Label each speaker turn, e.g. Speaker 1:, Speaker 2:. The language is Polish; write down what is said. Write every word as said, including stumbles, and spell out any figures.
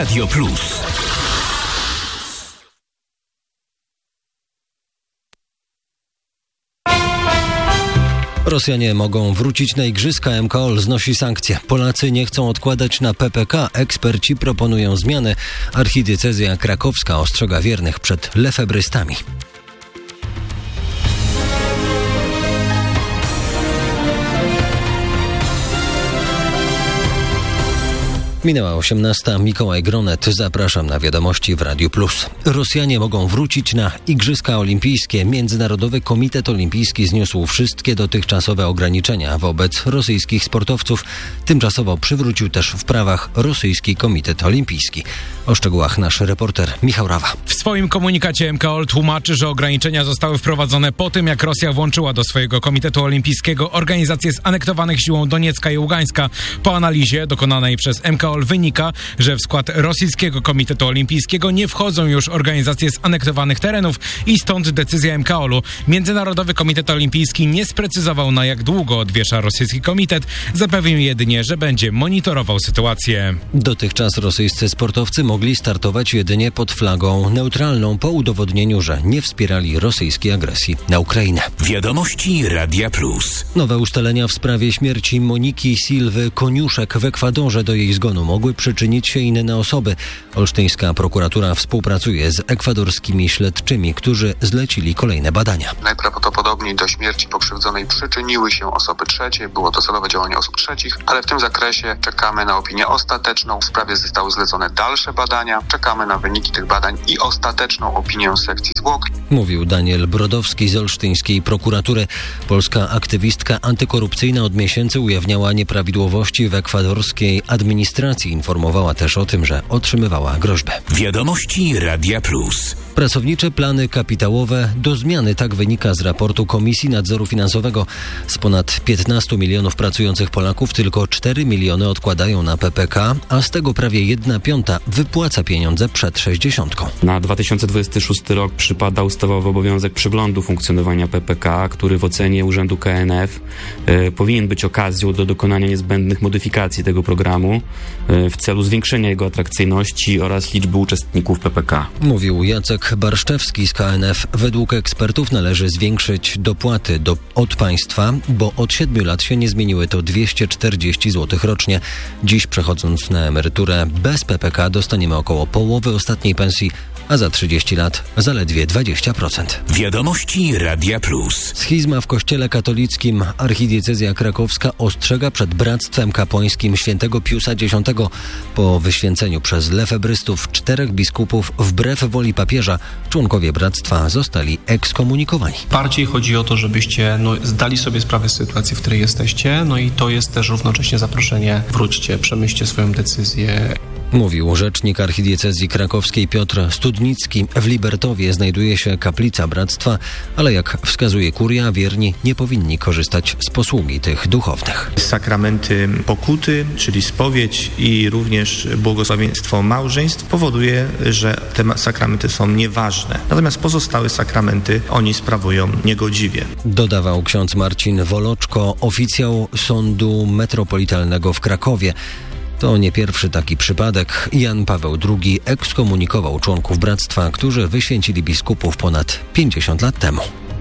Speaker 1: Radio Plus.
Speaker 2: Rosjanie mogą wrócić na igrzyska. M K O L znosi sankcje. Polacy nie chcą odkładać na P P K. Eksperci proponują zmiany. Archidiecezja krakowska ostrzega wiernych przed lefebrystami. Minęła osiemnasta. Mikołaj Gronet. Zapraszam na wiadomości w Radiu Plus. Rosjanie mogą wrócić na Igrzyska Olimpijskie. Międzynarodowy Komitet Olimpijski zniósł wszystkie dotychczasowe ograniczenia wobec rosyjskich sportowców. Tymczasowo przywrócił też w prawach rosyjski Komitet Olimpijski. O szczegółach nasz reporter Michał Rawa.
Speaker 3: W swoim komunikacie M K O L tłumaczy, że ograniczenia zostały wprowadzone po tym, jak Rosja włączyła do swojego Komitetu Olimpijskiego organizacje zanektowanych siłą Doniecka i Ługańska. Po analizie dokonanej przez M K O L wynika, że w skład rosyjskiego Komitetu Olimpijskiego nie wchodzą już organizacje z anektowanych terenów i stąd decyzja M K O L-u. Międzynarodowy Komitet Olimpijski nie sprecyzował, na jak długo odwiesza rosyjski komitet. Zapewnił jedynie, że będzie monitorował sytuację.
Speaker 2: Dotychczas rosyjscy sportowcy mogli startować jedynie pod flagą neutralną po udowodnieniu, że nie wspierali rosyjskiej agresji na Ukrainę.
Speaker 1: Wiadomości Radia Plus.
Speaker 2: Nowe ustalenia w sprawie śmierci Moniki Silwy Koniuszek w Ekwadorze. Do jej zgonu mogły przyczynić się inne osoby. Olsztyńska prokuratura współpracuje z ekwadorskimi śledczymi, którzy zlecili kolejne badania.
Speaker 4: Najprawdopodobniej do śmierci pokrzywdzonej przyczyniły się osoby trzecie. Było to celowe działanie osób trzecich, ale w tym zakresie czekamy na opinię ostateczną. W sprawie zostały zlecone dalsze badania. Czekamy na wyniki tych badań i ostateczną opinię sekcji zwłok.
Speaker 2: Mówił Daniel Brodowski z olsztyńskiej prokuratury. Polska aktywistka antykorupcyjna od miesięcy ujawniała nieprawidłowości w ekwadorskiej administracji. Informowała też o tym, że otrzymywała groźbę.
Speaker 1: Wiadomości Radia Plus.
Speaker 2: Pracownicze plany kapitałowe do zmiany, tak wynika z raportu Komisji Nadzoru Finansowego. Z ponad piętnastu milionów pracujących Polaków tylko cztery miliony odkładają na P P K, a z tego prawie jedna piąta wypłaca pieniądze przed sześćdziesiątką.
Speaker 5: Na dwa tysiące dwudziesty szósty rok przypada ustawowy obowiązek przeglądu funkcjonowania P P K, który w ocenie Urzędu K N F y, powinien być okazją do dokonania niezbędnych modyfikacji tego programu y, w celu zwiększenia jego atrakcyjności oraz liczby uczestników P P K.
Speaker 2: Mówił Jacek Barszczewski z K N F. Według ekspertów należy zwiększyć dopłaty do, od państwa, bo od siedmiu lat się nie zmieniły, to dwieście czterdzieści złotych rocznie. Dziś, przechodząc na emeryturę bez P P K, dostaniemy około połowy ostatniej pensji, a za trzydzieści lat zaledwie dwadzieścia procent.
Speaker 1: Wiadomości Radia Plus.
Speaker 2: Schizma w Kościele katolickim. Archidiecezja krakowska ostrzega przed bractwem kapłańskim świętego Piusa X. Po wyświęceniu przez lefebrystów czterech biskupów wbrew woli papieża członkowie bractwa zostali ekskomunikowani.
Speaker 6: Bardziej chodzi o to, żebyście no, zdali sobie sprawę z sytuacji, w której jesteście, no i to jest też równocześnie zaproszenie: wróćcie, przemyślcie swoją decyzję.
Speaker 2: Mówił rzecznik archidiecezji krakowskiej Piotr Studnicki. W Libertowie znajduje się kaplica bractwa, ale jak wskazuje kuria, wierni nie powinni korzystać z posługi tych duchownych.
Speaker 7: Sakramenty pokuty, czyli spowiedź i również błogosławieństwo małżeństw powoduje, że te sakramenty są nieważne. Natomiast pozostałe sakramenty oni sprawują niegodziwie.
Speaker 2: Dodawał ksiądz Marcin Woloczko, oficjał Sądu Metropolitalnego w Krakowie. To nie pierwszy taki przypadek. Jan Paweł drugi ekskomunikował członków bractwa, którzy wyświęcili biskupów ponad pięćdziesiąt lat temu.